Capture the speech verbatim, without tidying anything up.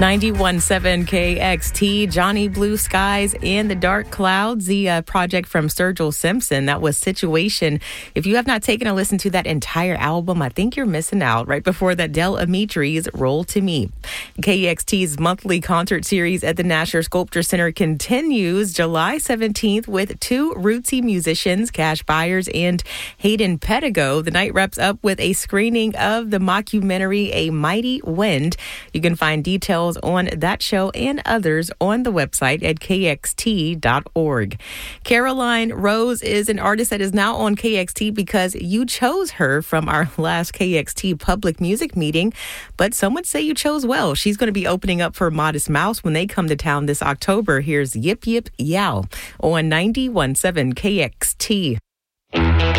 ninety-one point seven K X T, Johnny Blue Skies and the Dark Clouds, the uh, project from Sturgill Simpson. That was Situation. If you have not taken a listen to that entire album, I think you're missing out. Right before that, Del Amitri's Roll to Me. K X T's monthly concert series at the Nasher Sculpture Center continues July seventeenth with two rootsy musicians, Cash Byers and Hayden Pedigo. The night wraps up with a screening of the mockumentary A Mighty Wind. You can find details on that show and others on the website at K X T dot org. Caroline Rose is an artist that is now on K X T because you chose her from our last K X T public music meeting, but some would say you chose well. She's going to be opening up for Modest Mouse when they come to town this October. Here's Yip Yip Yow on ninety-one point seven K X T.